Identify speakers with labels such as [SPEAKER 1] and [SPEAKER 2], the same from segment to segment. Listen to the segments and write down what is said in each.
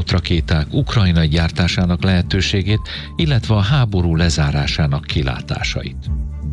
[SPEAKER 1] csapatrakéták ukrajnai gyártásának lehetőségét, illetve a háború lezárásának kilátásait.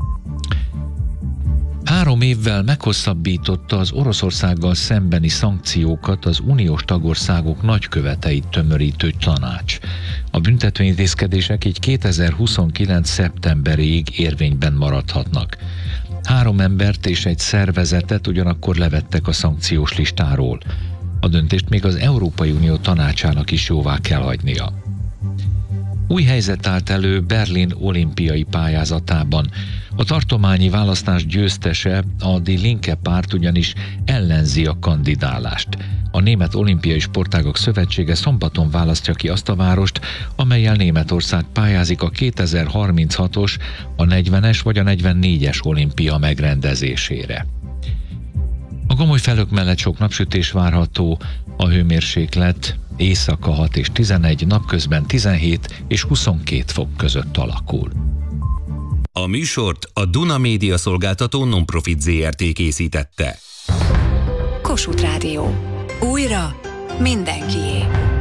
[SPEAKER 1] 3 évvel meghosszabbította az Oroszországgal szembeni szankciókat az uniós tagországok nagyköveteit tömörítő tanács. A büntetőintézkedések így 2029. szeptemberig érvényben maradhatnak. 3 embert és egy szervezetet ugyanakkor levettek a szankciós listáról. A döntést még az Európai Unió tanácsának is jóvá kell hagynia. Új helyzet állt elő Berlin olimpiai pályázatában. A tartományi választás győztese, a Die Linke párt ugyanis ellenzi a kandidálást. A Német Olimpiai Sportágok Szövetsége szombaton választja ki azt a várost, amellyel Németország pályázik a 2036-os, a 40-es vagy a 44-es olimpia megrendezésére. A gomoly felhők mellett sok napsütés várható, a hőmérséklet éjszaka 6 és 11, napközben 17 és 22 fok között alakul.
[SPEAKER 2] A műsort a Duna Média Szolgáltató Non-Profit Zrt. Készítette.
[SPEAKER 3] Kossuth Rádió. Újra mindenkié.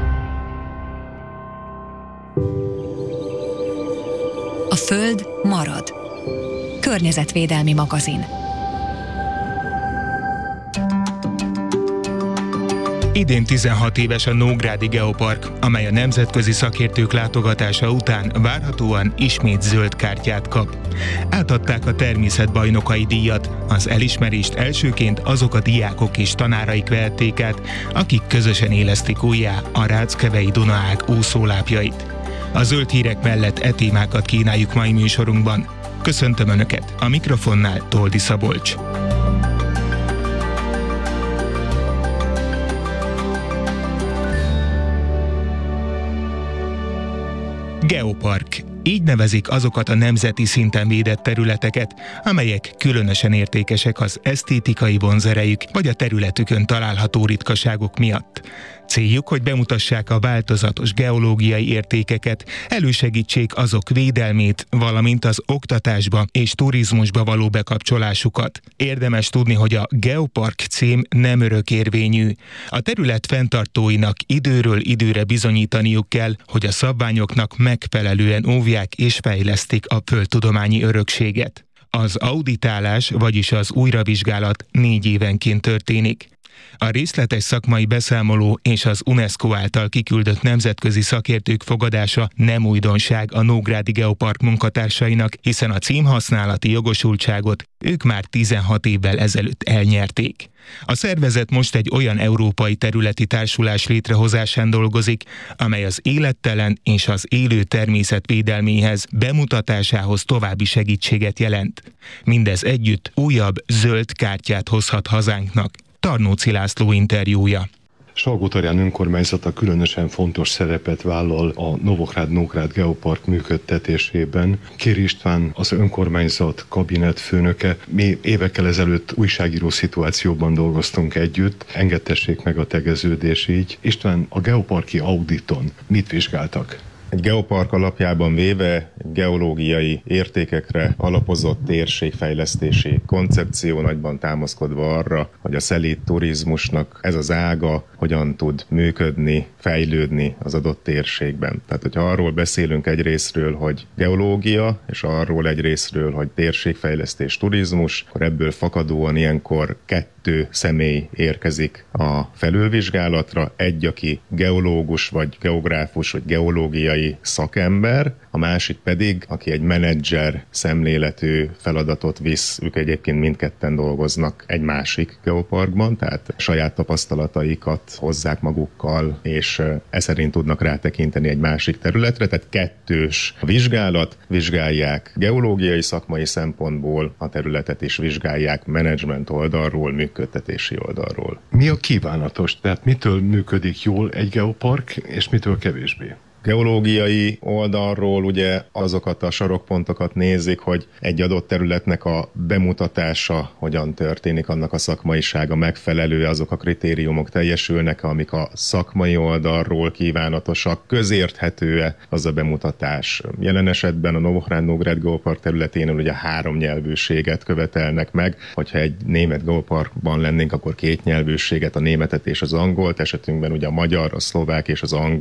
[SPEAKER 3] A Föld marad. Környezetvédelmi magazin.
[SPEAKER 4] Idén 16 éves a Nógrádi Geopark, amely a nemzetközi szakértők látogatása után várhatóan ismét zöld kártyát kap. Átadták a természetbajnokai díjat, az elismerést elsőként azok a diákok és tanáraik vehették át, akik közösen élesztik újjá a Ráckevei Dunaág úszólápjait. A zöld hírek mellett e témákat kínáljuk mai műsorunkban. Köszöntöm Önöket, a mikrofonnál Toldi Szabolcs. Geopark. Így nevezik azokat a nemzeti szinten védett területeket, amelyek különösen értékesek az esztétikai vonzerejük vagy a területükön található ritkaságok miatt. Céljuk, hogy bemutassák a változatos geológiai értékeket, elősegítsék azok védelmét, valamint az oktatásba és turizmusba való bekapcsolásukat. Érdemes tudni, hogy a Geopark cím nem örökérvényű. A terület fenntartóinak időről időre bizonyítaniuk kell, hogy a szabványoknak megfelelően óvják és fejlesztik a földtudományi örökséget. Az auditálás, vagyis az újravizsgálat 4 évenként történik. A részletes szakmai beszámoló és az UNESCO által kiküldött nemzetközi szakértők fogadása nem újdonság a Nógrádi Geopark munkatársainak, hiszen a címhasználati jogosultságot ők már 16 évvel ezelőtt elnyerték. A szervezet most egy olyan európai területi társulás létrehozásán dolgozik, amely az élettelen és az élő természet védelméhez, bemutatásához további segítséget jelent. Mindez együtt újabb zöld kártyát hozhat hazánknak. Tarnóci László interjúja.
[SPEAKER 5] Salgótarján önkormányzata különösen fontos szerepet vállal a Novohrad-Nógrád Geopark működtetésében. Kéri István az önkormányzat kabinet főnöke. Mi évekkel ezelőtt újságíró szituációban dolgoztunk együtt. Engedtessék meg a tegeződés így. István, a geoparki auditon mit vizsgáltak?
[SPEAKER 6] Egy geopark alapjában véve egy geológiai értékekre alapozott térségfejlesztési koncepció, nagyban támaszkodva arra, hogy a szelíd turizmusnak ez az ága hogyan tud működni, fejlődni az adott térségben. Tehát, hogyha arról beszélünk egyrészről, hogy geológia, és arról egyrészről, hogy térségfejlesztés, turizmus, akkor ebből fakadóan ilyenkor 2 személy érkezik a felülvizsgálatra. Egy, aki geológus, vagy geográfus, vagy geológiai szakember, a másik pedig, aki egy menedzser szemléletű feladatot visz, ők egyébként mindketten dolgoznak egy másik geoparkban, tehát saját tapasztalataikat hozzák magukkal, és ez szerint tudnak rátekinteni egy másik területre, tehát 2 vizsgálat, vizsgálják geológiai szakmai szempontból a területet, és vizsgálják menedzsment oldalról, működtetési oldalról.
[SPEAKER 5] Mi a kívánatos? Tehát mitől működik jól egy geopark, és mitől kevésbé?
[SPEAKER 6] Geológiai oldalról ugye azokat a sarokpontokat nézik, hogy egy adott területnek a bemutatása hogyan történik, annak a szakmaisága megfelelő, azok a kritériumok teljesülnek, amik a szakmai oldalról kívánatosak, közérthető-e az a bemutatás. Jelen esetben a Novohrad-Nógrád Geopark területénél ugye 3 nyelvűséget követelnek meg, hogyha egy német geoparkban lennénk, akkor 2 nyelvűséget, a németet és az angolt, esetünkben ugye a magyar, a szlovák és az angol